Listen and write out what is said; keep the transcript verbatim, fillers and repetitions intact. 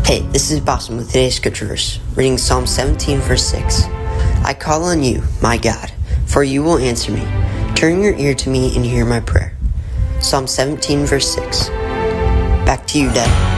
Hey, this is Boston with today's scripture verse, reading Psalm seventeen, verse six. I call on you, my God, for you will answer me. Turn your ear to me and hear my prayer. Psalm seventeen, verse six. Back to you, Dad.